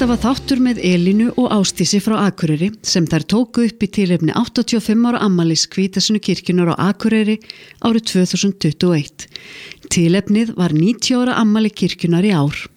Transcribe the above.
Þetta var þáttur með Elínu og Ásdísi frá Akureyri sem þær tóku upp í tilefni 85 ára afmælis Hvítasunnu kirkjunnar á Akureyri árið 2021. Tilefnið var 90 ára afmæli kirkjunnar í ár.